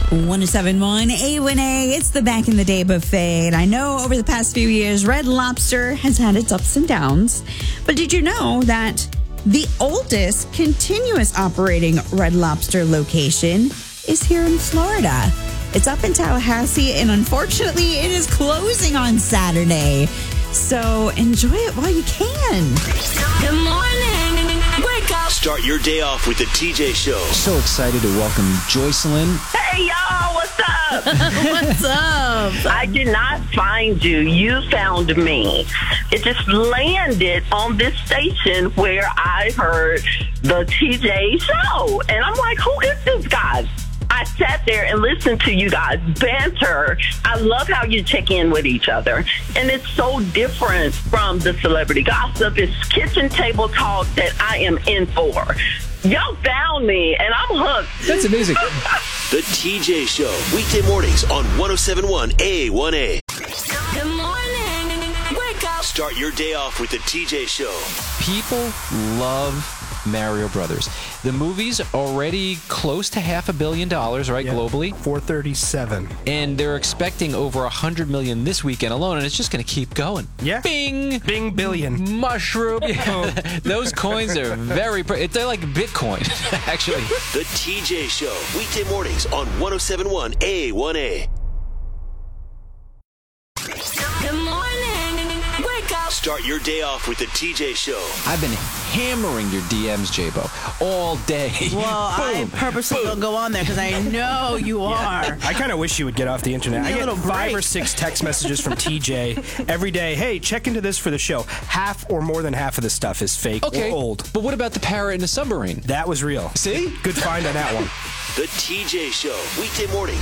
1071 A1A, it's the Back in the Day buffet. And I know over the past few years, Red Lobster has had its ups and downs. But did you know that the oldest continuous operating Red Lobster location is here in Florida? It's up in Tallahassee, and unfortunately, it is closing on Saturday. So enjoy it while you can. Good morning. Wake up. Start your day off with the TJ Show. So excited to welcome Joycelyn. Hey, y'all, what's up? What's up? I did not find you. You found me. It just landed on this station where I heard the TJ Show. And I'm like, who is this guy? I sat there and listened to you guys banter. I love how you check in with each other. And it's so different from the celebrity gossip. It's kitchen table talk that I am in for. Y'all found me, and I'm hooked. That's amazing. The TJ Show. Weekday mornings on 1071 A1A. Good morning. Wake up. Start your day off with the TJ Show. People love Mario Brothers. The movie's already close to $500 million, right, globally? 437. And they're expecting over 100 million this weekend alone, and it's just going to keep going. Yeah. Bing! Bing billion. Mushroom. Those coins are very... They're like Bitcoin, actually. The TJ Show. Weekday mornings on 1071 A1A. Good morning. Wake up. Start your day off with the TJ Show. I've been hammering your DMs, J-Bo, all day. Well, I purposely don't go on there because I know you are. I kind of wish you would get off the internet. I get 5 or 6 text messages from TJ every day. Hey, check into this for the show. Half or more than half of the stuff is fake or old. But what about the parrot in the submarine? That was real. See? Good find on that one. The TJ Show. Weekday mornings